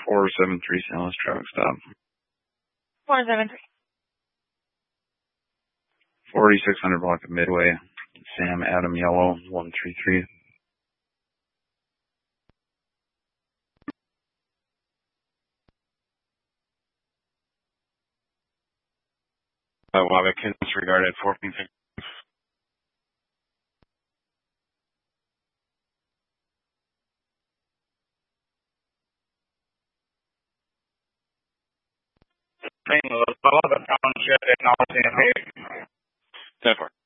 473 St. Louis traffic stop. 473. 4600 block of Midway. Sam Adam Yellow 133. Waback, disregard at 14. St. Louis, 11 Township, acknowledging the 10-4.